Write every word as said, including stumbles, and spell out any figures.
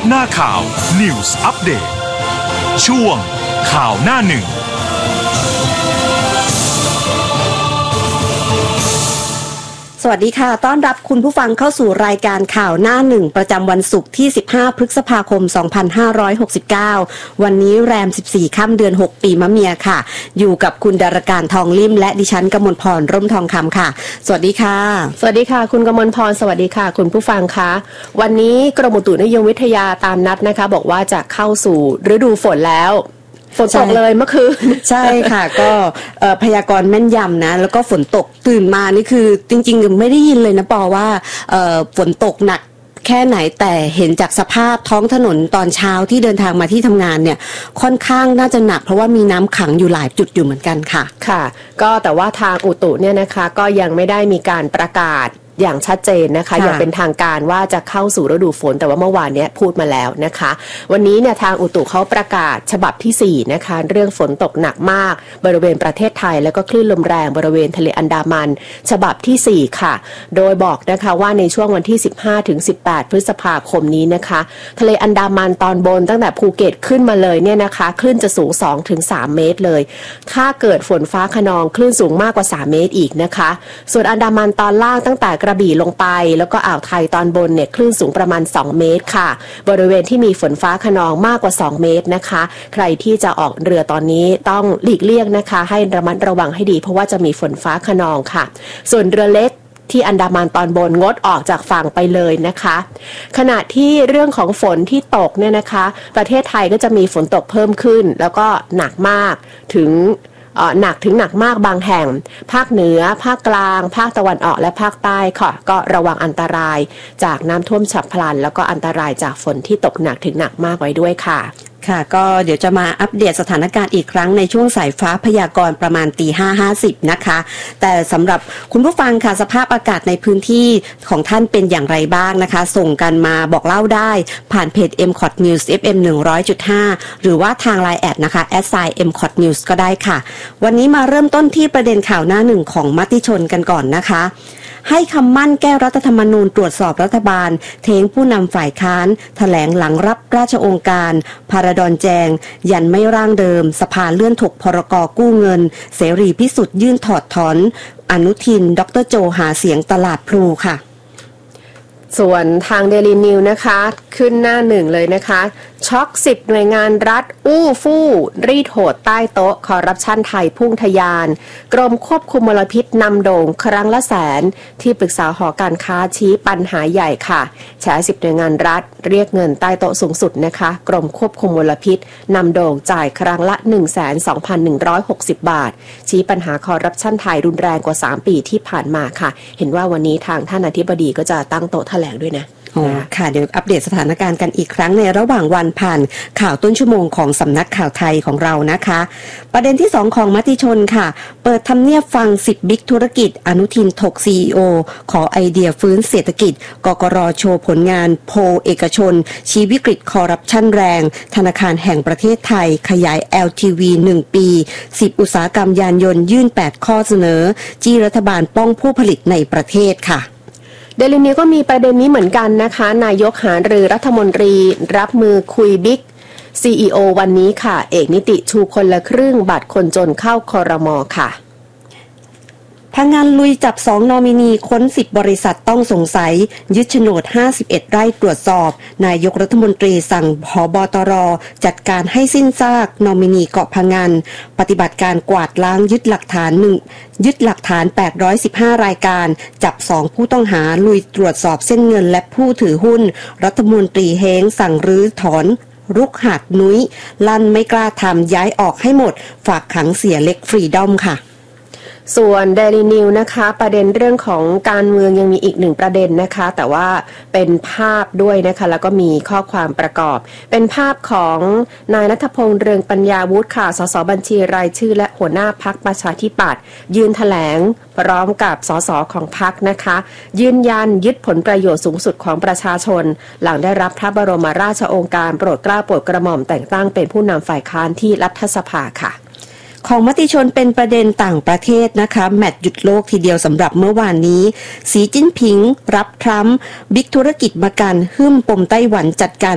หน้าข่าว News Update ช่วงข่าวหน้าหนึ่งสวัสดีค่ะต้อนรับคุณผู้ฟังเข้าสู่รายการข่าวหน้าหนึ่งประจำวันศุกร์ที่สิบห้าพฤษภาคมสองพันห้าร้อยหกสิบเก้าวันนี้แรมสิบสี่ค่ำเดือนหกปีมะเมียค่ะอยู่กับคุณดารการทองลิ่มและดิฉันกมลพรร่มทองคำค่ะสวัสดีค่ะสวัสดีค่ะคุณกมลพรสวัสดีค่ะคุณผู้ฟังคะวันนี้กรมอุตุนิยมวิทยาตามนัดนะคะบอกว่าจะเข้าสู่ฤดูฝนแล้วฝนตกเลยเมื่อคืนใช่ค่ะก็พยากรณ์แม่นยำนะแล้วก็ฝนตกตื่นมานี่คือจริงๆไม่ได้ยินเลยนะปอว่าฝนตกหนักแค่ไหนแต่เห็นจากสภาพท้องถนนตอนเช้าที่เดินทางมาที่ทำงานเนี่ยค่อนข้างน่าจะหนักเพราะว่ามีน้ำขังอยู่หลายจุดอยู่เหมือนกันค่ะค่ะก็แต่ว่าทางอุตุเนี่ยนะคะก็ยังไม่ได้มีการประกาศอย่างชัดเจนนะคะอย่างเป็นทางการว่าจะเข้าสู่ฤดูฝนแต่ว่าเมื่อวานนี้พูดมาแล้วนะคะวันนี้เนี่ยทางอุตุเขาประกาศฉบับที่สี่นะคะเรื่องฝนตกหนักมากบริเวณประเทศไทยแล้วก็คลื่นลมแรงบริเวณทะเลอันดามันฉบับที่สี่ค่ะโดยบอกนะคะว่าในช่วงวันที่สิบห้าถึงสิบแปดพฤษภาคมนี้นะคะทะเลอันดามันตอนบนตั้งแต่ภูเก็ตขึ้นมาเลยเนี่ยนะคะคลื่นจะสูง สองถึงสาม เมตรเลยถ้าเกิดฝนฟ้าคะนองคลื่นสูงมากกว่าสามเมตรอีกนะคะส่วนอันดามันตอนล่างตั้งแต่กระบี่ลงไปแล้วก็อ่าวไทยตอนบนเนี่ยคลื่นสูงประมาณสองเมตรค่ะบริเวณที่มีฝนฟ้าคะนองมากกว่าสองเมตรนะคะใครที่จะออกเรือตอนนี้ต้องหลีกเลี่ยงนะคะให้ระมัดระวังให้ดีเพราะว่าจะมีฝนฟ้าคะนองค่ะส่วนเรือเล็กที่อันดามันตอนบนงดออกจากฝั่งไปเลยนะคะขณะที่เรื่องของฝนที่ตกเนี่ยนะคะประเทศไทยก็จะมีฝนตกเพิ่มขึ้นแล้วก็หนักมากถึงหนักถึงหนักมากบางแห่งภาคเหนือภาคกลางภาคตะวันออกและภาคใต้ค่ะก็ระวังอันตรายจากน้ำท่วมฉับพลันแล้วก็อันตรายจากฝนที่ตกหนักถึงหนักมากไว้ด้วยค่ะค่ะก็เดี๋ยวจะมาอัปเดตสถานการณ์อีกครั้งในช่วงสายฟ้าพยากรณ์ประมาณตีห้าห้าสิบนะคะแต่สำหรับคุณผู้ฟังค่ะสภาพอากาศในพื้นที่ของท่านเป็นอย่างไรบ้างนะคะส่งกันมาบอกเล่าได้ผ่านเพจ เอ็ม คอท News เอฟ เอ็ม หนึ่งร้อยจุดห้า หรือว่าทาง ไลน์ แอดนะคะ แอท ไซน์ เอ็ม คอท News ก็ได้ค่ะวันนี้มาเริ่มต้นที่ประเด็นข่าวหน้าหนึ่งของมติชนกันก่อนนะคะให้คำมั่นแก้รัฐธรรมนูญตรวจสอบรัฐบาลเทงผู้นำฝ่ายค้านแถลงหลังรับราชองค์การพาราดอนแจงยันไม่ร่างเดิมสภาเลื่อนถกพรกกู้เงินเสรีพิสุทธิ์ยื่นถอดถอนอนุทินดร.โจหาเสียงตลาดพลูค่ะส่วนทาง Daily News นะคะขึ้นหน้าหนึ่งเลยนะคะช็อกสิบหน่วยงานรัฐอู้ฟู่รีดโหดใต้โต๊ะคอร์รัปชันไทยพุ่งทะยานกรมควบคุมมลพิษนำโด่งครั้งละแสนที่ปรึกษาหอการค้าชี้ปัญหาใหญ่ค่ะแฉสิบหน่วยงานรัฐเรียกเงินใต้โต๊ะสูงสุดนะคะกรมควบคุมมลพิษนำโด่งจ่ายครั้งละ หนึ่งแสนสองพันหนึ่งร้อยหกสิบ บาทชี้ปัญหาคอร์รัปชันไทยรุนแรงกว่าสามปีที่ผ่านมาค่ะเห็นว่าวันนี้ทางท่านอธิบดีก็จะตั้งโต๊ะแถลงด้วยนะอ๋อค่ะเดี๋ยวอัปเดตสถานการณ์กันอีกครั้งในระหว่างวันผ่านข่าวต้นชั่วโมงของสำนักข่าวไทยของเรานะคะประเด็นที่สองของมติชนค่ะเปิดทำเนียบฟังสิบบิ๊กธุรกิจอนุทินถก ซี อี โอ ขอไอเดียฟื้นเศรษฐกิจกกร.โชว์ผลงานโพลเอกชนชี้วิกฤตคอร์รัปชันแรงธนาคารแห่งประเทศไทยขยาย แอล ที วี หนึ่งปีสิบอุตสาหกรรมยานยนต์ยื่นแปดข้อเสนอจี้รัฐบาลป้องผู้ผลิตในประเทศค่ะเดลินีก็มีประเด็นนี้เหมือนกันนะคะนายกหารือรัฐมนตรีรับมือคุยบิ๊ก ซี อี โอ วันนี้ค่ะเอกนิติชูคนละครึ่งบัตรคนจนเข้าครม.ค่ะพังงานลุยจับสองนอมินีค้นสิบบริษัทต้องสงสัยยึดโฉนดห้าสิบเอ็ดไร่ตรวจสอบนายกรัฐมนตรีสั่งผบตรจัดการให้สิ้นซากนอมินีเกาะพังงานปฏิบัติการกวาดล้างยึดหลักฐานหนึ่งยึดหลักฐานแปดร้อยสิบห้ารายการจับสองผู้ต้องหาลุยตรวจสอบเส้นเงินและผู้ถือหุ้นรัฐมนตรีเฮงสั่งรื้อถอนรุกหาดนุ้ยลั่นไม่กล้าทำย้ายออกให้หมดฝากขังเสียเล็กฟรีดอมค่ะส่วน Daily News นะคะประเด็นเรื่องของการเมืองยังมีอีกหนึ่งประเด็นนะคะแต่ว่าเป็นภาพด้วยนะคะแล้วก็มีข้อความประกอบเป็นภาพของนายณัฐพงษ์เรืองปัญญาวุฒิค่ะสสบัญชีรายชื่อและหัวหน้าพรรคประชาธิปัตย์ยืนแถลงพร้อมกับสสของพรรคนะคะยืนยันยึดผลประโยชน์สูงสุดของประชาชนหลังได้รับพระบรมราชโองการโปรดเกล้าโปรดกระหม่อมแต่งตั้งเป็นผู้นำฝ่ายค้านที่รัฐสภาค่ะของมติชนเป็นประเด็นต่างประเทศนะคะแมตช์หยุดโลกทีเดียวสำหรับเมื่อวานนี้สีจิ้นผิงรับทรัมป์บิ๊กธุรกิจมากันหึ่มปมไต้หวันจัดการ